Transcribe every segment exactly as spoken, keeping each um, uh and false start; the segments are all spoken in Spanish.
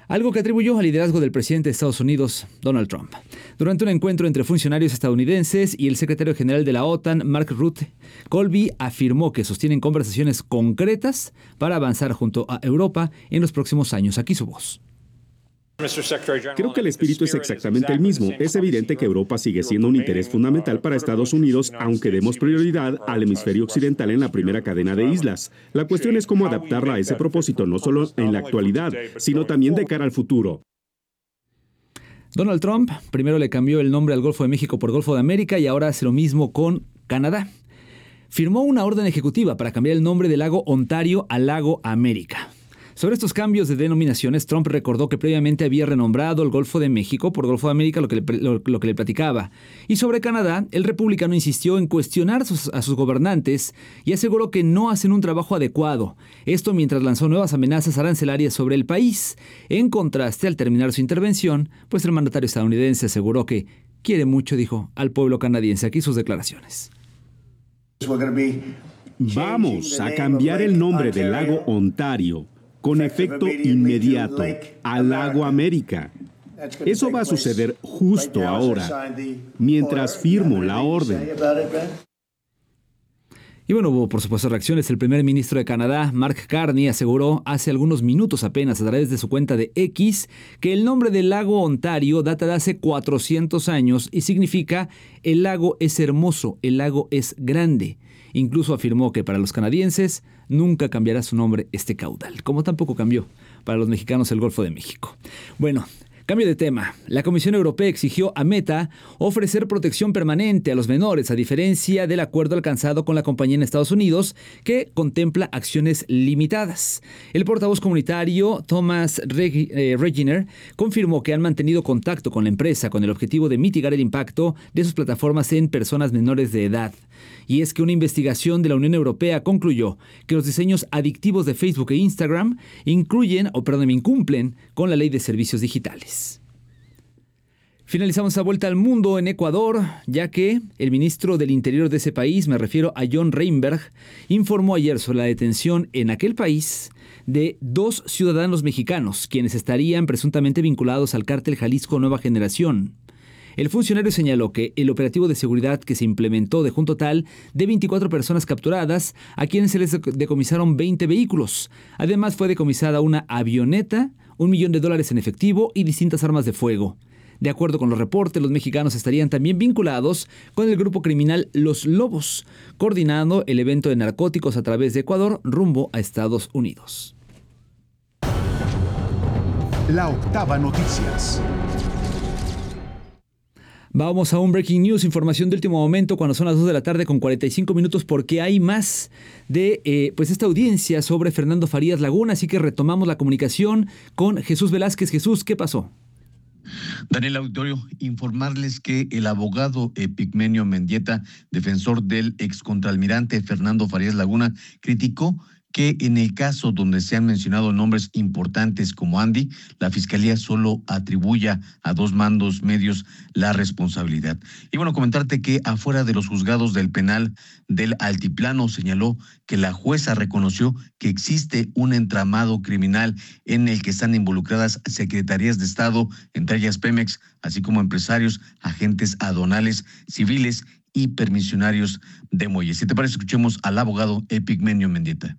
algo que atribuyó al liderazgo del presidente de Estados Unidos, Donald Trump. Durante un encuentro entre funcionarios estadounidenses y el secretario general de la OTAN, Mark Rutte, Colby afirmó que sostienen conversaciones concretas para avanzar junto a Europa en los próximos años. Aquí su voz. Creo que el espíritu es exactamente el mismo. Es evidente que Europa sigue siendo un interés fundamental para Estados Unidos, aunque demos prioridad al hemisferio occidental en la primera cadena de islas. La cuestión es cómo adaptarla a ese propósito, no solo en la actualidad, sino también de cara al futuro. Donald Trump primero le cambió el nombre al Golfo de México por Golfo de América y ahora hace lo mismo con Canadá. Firmó una orden ejecutiva para cambiar el nombre del lago Ontario al lago América. Sobre estos cambios de denominaciones, Trump recordó que previamente había renombrado el Golfo de México por Golfo de América, lo que le, lo, lo que le platicaba. Y sobre Canadá, el republicano insistió en cuestionar sus, a sus gobernantes y aseguró que no hacen un trabajo adecuado. Esto mientras lanzó nuevas amenazas arancelarias sobre el país. En contraste, al terminar su intervención, pues el mandatario estadounidense aseguró que quiere mucho, dijo, al pueblo canadiense. Aquí sus declaraciones. Vamos a cambiar el nombre del lago Ontario con efecto inmediato al lago América. Eso va a suceder justo ahora, mientras firmo la orden. Y bueno, hubo por supuesto reacciones. El primer ministro de Canadá, Mark Carney, aseguró hace algunos minutos apenas a través de su cuenta de X que el nombre del lago Ontario data de hace cuatrocientos años y significa el lago es hermoso, el lago es grande. Incluso afirmó que para los canadienses nunca cambiará su nombre este caudal, como tampoco cambió para los mexicanos el Golfo de México. Bueno, cambio de tema. La Comisión Europea exigió a Meta ofrecer protección permanente a los menores, a diferencia del acuerdo alcanzado con la compañía en Estados Unidos, que contempla acciones limitadas. El portavoz comunitario Thomas Reg- eh, Reginer confirmó que han mantenido contacto con la empresa con el objetivo de mitigar el impacto de sus plataformas en personas menores de edad. Y es que una investigación de la Unión Europea concluyó que los diseños adictivos de Facebook e Instagram incluyen, o perdón, incumplen con la ley de servicios digitales. Finalizamos la vuelta al mundo en Ecuador, ya que el ministro del Interior de ese país, me refiero a John Reinberg, informó ayer sobre la detención en aquel país de dos ciudadanos mexicanos, quienes estarían presuntamente vinculados al cártel Jalisco Nueva Generación. El funcionario señaló que el operativo de seguridad que se implementó dejó un total de veinticuatro personas capturadas, a quienes se les decomisaron veinte vehículos. Además, fue decomisada una avioneta, un millón de dólares en efectivo y distintas armas de fuego. De acuerdo con los reportes, los mexicanos estarían también vinculados con el grupo criminal Los Lobos, coordinando el evento de narcóticos a través de Ecuador rumbo a Estados Unidos. La Octava Noticias. Vamos a un breaking news, información de último momento cuando son las dos de la tarde con cuarenta y cinco minutos, porque hay más de eh, pues esta audiencia sobre Fernando Farías Laguna, así que retomamos la comunicación con Jesús Velázquez. Jesús, ¿qué pasó? Daniel Auditorio, informarles que el abogado Epigmenio Mendieta, defensor del excontralmirante Fernando Farías Laguna, criticó que en el caso donde se han mencionado nombres importantes como Andy, la Fiscalía solo atribuya a dos mandos medios la responsabilidad. Y bueno, comentarte que afuera de los juzgados del penal del Altiplano señaló que la jueza reconoció que existe un entramado criminal en el que están involucradas secretarías de Estado, entre ellas Pemex, así como empresarios, agentes aduanales, civiles y permisionarios de muelles. Si te parece, escuchemos al abogado Epigmenio Mendieta.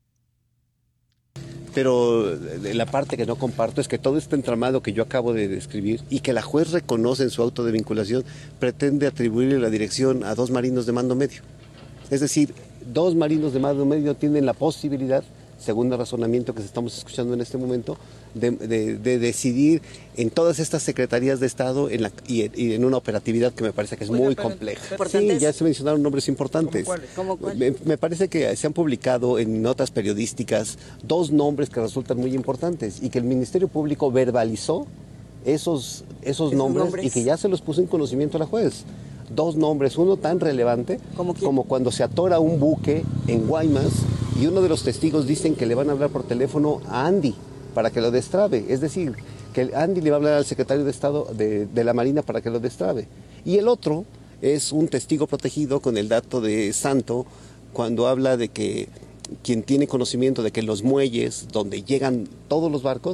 Pero la parte que no comparto es que todo este entramado que yo acabo de describir y que la juez reconoce en su auto de vinculación pretende atribuirle la dirección a dos marinos de mando medio. Es decir, dos marinos de mando medio tienen la posibilidad, según el razonamiento que estamos escuchando en este momento, de, de, de decidir en todas estas secretarías de Estado en la, y, y en una operatividad que me parece que es muy compleja. Sí, ya se mencionaron nombres importantes. ¿Cómo cuáles? ¿Cómo cuáles? Me, me parece que se han publicado en notas periodísticas dos nombres que resultan muy importantes y que el Ministerio Público verbalizó esos, esos nombres, nombres y que ya se los puso en conocimiento a la juez. Dos nombres, uno tan relevante como cuando se atora un buque en Guaymas y uno de los testigos dicen que le van a hablar por teléfono a Andy para que lo destrabe. Es decir, que Andy le va a hablar al secretario de Estado de, de la Marina para que lo destrabe. Y el otro es un testigo protegido con el dato de Santo cuando habla de que quien tiene conocimiento de que los muelles donde llegan todos los barcos